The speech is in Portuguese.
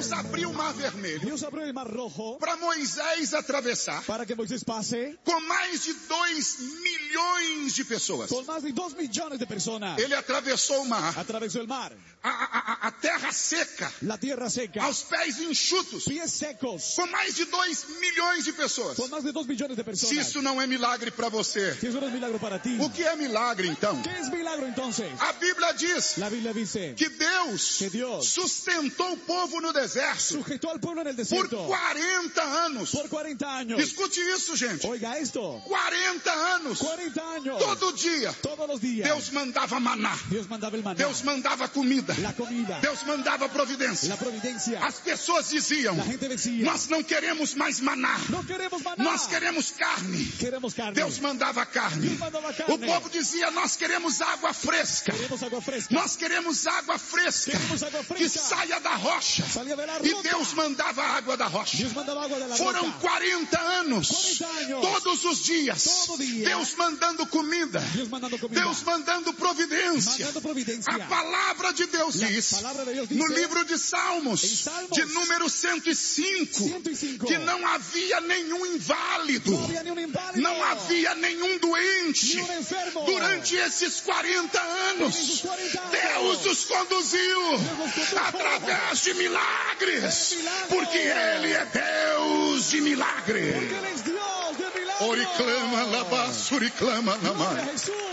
Deus abriu o mar vermelho Dios abrió el mar rojo para Moisés atravessar para que Moisés pase com mais de 2 milhões de pessoas. con más de 2 millones de personas. Ele atravessou o mar, Atravesó el mar, a terra seca, la tierra seca, aos pés enxutos, pies secos, com mais de 2 milhões de pessoas. con más de 2 millones de Se personas. isso não é milagre para você, Si eso no es milagro para ti, o que é milagre então? ¿qué es milagro entonces? A Bíblia diz La Biblia dice que Deus que Dios sustentou o povo no deserto sujetó al pueblo en el por desierto 40 anos. por 40 años. Escute isso, gente. Oiga esto, 40 anos. 40 años, Todo dia. todos los días, Deus mandava maná. Dios mandaba el maná, Deus mandava comida. la comida, Deus mandava providência. la providencia. As pessoas diziam: La gente decía, nós não queremos mais maná. no queremos maná, Nós queremos carne. queremos carne. Deus mandava carne. Deus mandava carne. O povo dizia: nós queremos água fresca. Queremos agua fresca. Nós queremos água fresca. Queremos água Que fresca. saia da rocha. Salía de la E roca. Deus mandava água da rocha. Dios mandaba agua de la Foram roca. 40 anos. 40 años. Todos os dias. Todo dia. Deus mandando comida. Dios mandando comida. Deus mandando providência. Mandando providencia. A palavra de Deus La diz, palabra de Dios dice, no livro de Salmos, Em Salmos, de número 105, 105, que não havia nenhum inválido, no había ni un inválido, não havia nenhum doente ni un enfermo. durante esses 40 anos. Esses 40 anos. Deus os conduziu conduziu através de milagres, De milagres. porque Ele é Deus de milagre. Porque Él es Dios de milagros. Oriclama, labá, suriclama, Gloria a namai. Jesús.